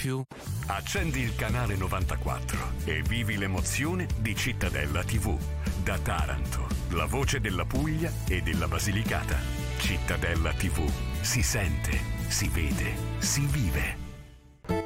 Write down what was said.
più. Accendi il canale 94 e vivi l'emozione di Cittadella TV. Da Taranto, la voce della Puglia e della Basilicata. Cittadella TV. Si sente, si vede, si vive.